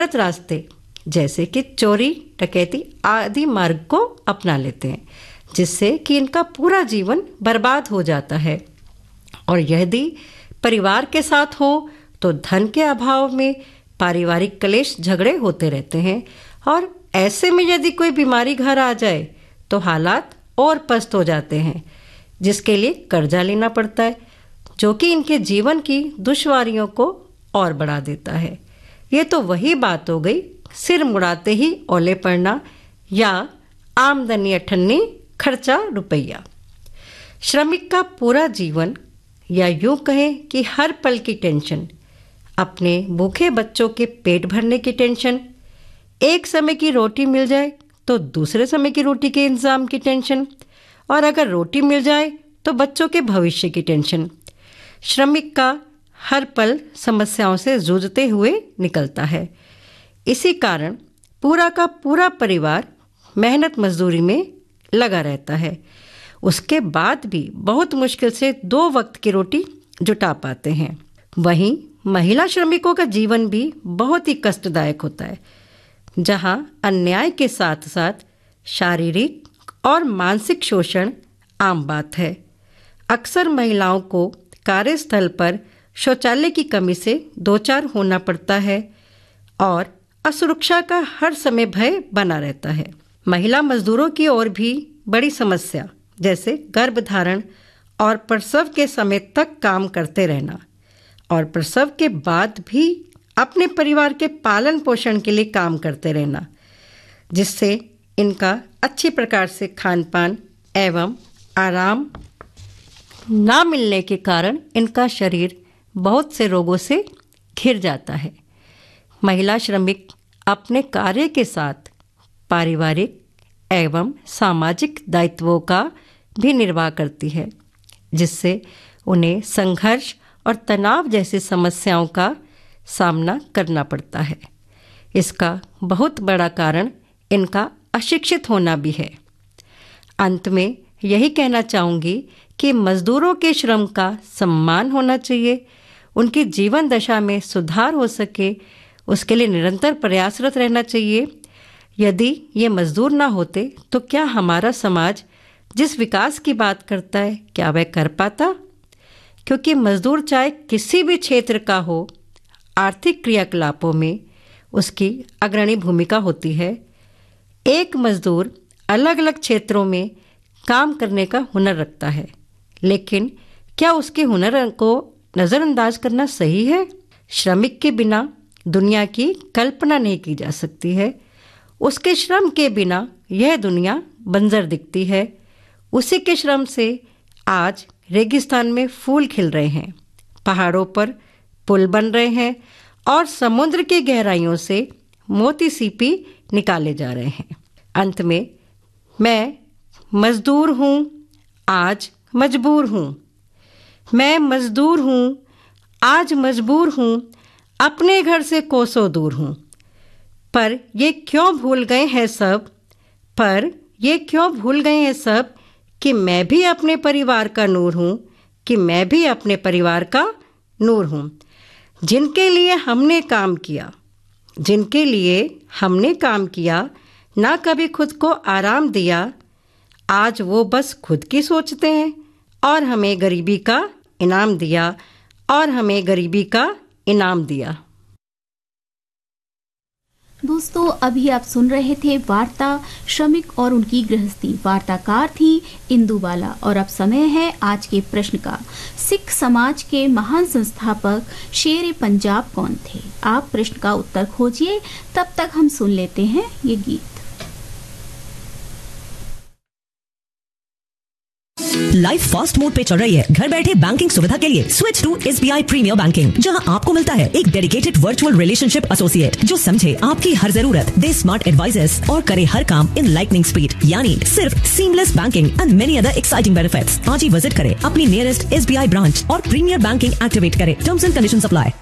गलत रास्ते जैसे कि चोरी, डकैती आदि मार्ग को अपना लेते हैं, जिससे कि इनका पूरा जीवन बर्बाद हो जाता है। और यदि परिवार के साथ हो तो धन के अभाव में पारिवारिक क्लेश झगड़े होते रहते हैं, और ऐसे में यदि कोई बीमारी घर आ जाए तो हालात और पस्त हो जाते हैं, जिसके लिए कर्जा लेना पड़ता है, जो कि इनके जीवन की दुश्वारियों को और बढ़ा देता है। ये तो वही बात हो गई, सिर मुड़ाते ही ओले पड़ना, या आमदनी अठन्नी खर्चा रुपया। श्रमिक का पूरा जीवन, या यूं कहें कि हर पल की टेंशन, अपने भूखे बच्चों के पेट भरने की टेंशन, एक समय की रोटी मिल जाए तो दूसरे समय की रोटी के इंतजाम की टेंशन, और अगर रोटी मिल जाए तो बच्चों के भविष्य की टेंशन। श्रमिक का हर पल समस्याओं से जूझते हुए निकलता है। इसी कारण पूरा का पूरा परिवार मेहनत मजदूरी में लगा रहता है। उसके बाद भी बहुत मुश्किल से 2 वक्त की रोटी जुटा पाते हैं। वहीं महिला श्रमिकों का जीवन भी बहुत ही कष्टदायक होता है, जहां अन्याय के साथ साथ शारीरिक और मानसिक शोषण आम बात है। अक्सर महिलाओं को कार्यस्थल पर शौचालय की कमी से दो चार होना पड़ता है, और असुरक्षा का हर समय भय बना रहता है। महिला मजदूरों की और भी बड़ी समस्या, जैसे गर्भधारण और प्रसव के समय तक काम करते रहना, और प्रसव के बाद भी अपने परिवार के पालन पोषण के लिए काम करते रहना, जिससे इनका अच्छी प्रकार से खान पान एवं आराम ना मिलने के कारण इनका शरीर बहुत से रोगों से घिर जाता है। महिला श्रमिक अपने कार्य के साथ पारिवारिक एवं सामाजिक दायित्वों का भी निर्वाह करती है, जिससे उन्हें संघर्ष और तनाव जैसी समस्याओं का सामना करना पड़ता है। इसका बहुत बड़ा कारण इनका अशिक्षित होना भी है। अंत में यही कहना चाहूँगी कि मजदूरों के श्रम का सम्मान होना चाहिए। उनकी जीवन दशा में सुधार हो सके, उसके लिए निरंतर प्रयासरत रहना चाहिए। यदि ये मजदूर ना होते तो क्या हमारा समाज जिस विकास की बात करता है, क्या वह कर पाता? क्योंकि मजदूर चाहे किसी भी क्षेत्र का हो, आर्थिक क्रियाकलापों में उसकी अग्रणी भूमिका होती है। एक मजदूर अलग अलग क्षेत्रों में काम करने का हुनर रखता है, लेकिन क्या उसके हुनर को नज़रअंदाज करना सही है? श्रमिक के बिना दुनिया की कल्पना नहीं की जा सकती है। उसके श्रम के बिना यह दुनिया बंजर दिखती है। उसी के श्रम से आज रेगिस्तान में फूल खिल रहे हैं, पहाड़ों पर पुल बन रहे हैं, और समुद्र की गहराइयों से मोती सीपी निकाले जा रहे हैं। अंत में मैं मजदूर हूँ, आज मजबूर हूँ। मैं मजदूर हूँ, आज मजबूर हूँ, अपने घर से कोसों दूर हूँ। पर ये क्यों भूल गए हैं सब, पर ये क्यों भूल गए हैं सब, कि मैं भी अपने परिवार का नूर हूँ, कि मैं भी अपने परिवार का नूर हूँ। जिनके लिए हमने काम किया, जिनके लिए हमने काम किया, ना कभी खुद को आराम दिया, आज वो बस खुद की सोचते हैं, और हमें गरीबी का इनाम दिया, और हमें गरीबी का इनाम दिया। दोस्तों, अभी आप सुन रहे थे वार्ता श्रमिक और उनकी गृहस्थी। वार्ताकार थी इंदुबाला। और अब समय है आज के प्रश्न का। सिख समाज के महान संस्थापक शेर पंजाब कौन थे? आप प्रश्न का उत्तर खोजिए, तब तक हम सुन लेते हैं ये गीत। लाइफ फास्ट मोड पे चल रही है। घर बैठे बैंकिंग सुविधा के लिए switch to SBI premiere banking, जहां आपको मिलता है एक डेडिकेटेड वर्चुअल रिलेशनशिप एसोसिएट जो समझे आपकी हर जरूरत, दे स्मार्ट एडवाइजर्स और करे हर काम इन लाइटनिंग स्पीड, यानी सिर्फ seamless banking and many other exciting benefits. आज ही विजिट करें अपनी नियरेस्ट SBI ब्रांच और प्रीमियर बैंकिंग एक्टिवेट करें। Terms and conditions apply.